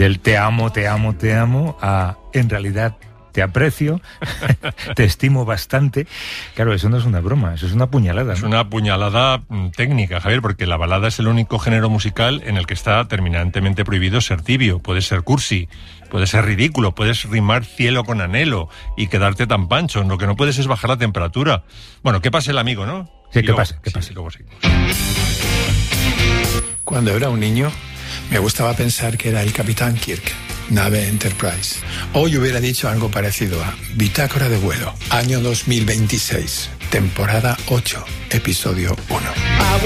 Del te amo, te amo, te amo, a en realidad te aprecio, te estimo bastante. Claro, eso no es una broma, eso es una puñalada, ¿no? Es una puñalada técnica, Javier, porque la balada es el único género musical en el que está terminantemente prohibido ser tibio. Puedes ser cursi, puedes ser ridículo, puedes rimar cielo con anhelo y quedarte tan pancho. Lo que no puedes es bajar la temperatura. Bueno, ¿qué pasa el amigo, no? Sí, ¿qué pasa? Luego seguimos. Cuando era un niño, me gustaba pensar que era el Capitán Kirk, nave Enterprise. Hoy hubiera dicho algo parecido a Bitácora de vuelo, año 2026, temporada 8, episodio 1.